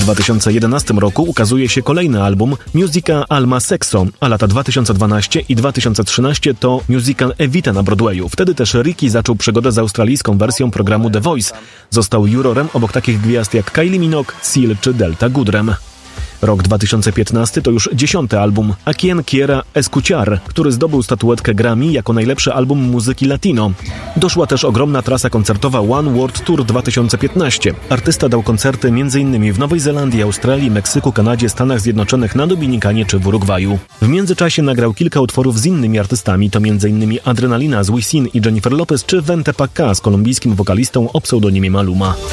2011 roku ukazuje się kolejny album Musica Alma Sexo, a lata 2012 i 2013 to musical Evita na Broadwayu. Wtedy też Ricky zaczął przygodę z australijską wersją programu The Voice. Został jurorem obok takich gwiazd jak Kylie Minogue, Seal czy Delta Goodrem. Rok 2015 to już 10. album A Quien Quiera Escuchar, który zdobył statuetkę Grammy jako najlepszy album muzyki latino. Doszła też ogromna trasa koncertowa One World Tour 2015. Artysta dał koncerty m.in. w Nowej Zelandii, Australii, Meksyku, Kanadzie, Stanach Zjednoczonych, na Dominikanie czy w Urugwaju. W międzyczasie nagrał kilka utworów z innymi artystami, to m.in. Adrenalina z Wisin i Jennifer Lopez czy Vente Pa' Ca z kolumbijskim wokalistą o pseudonimie Maluma.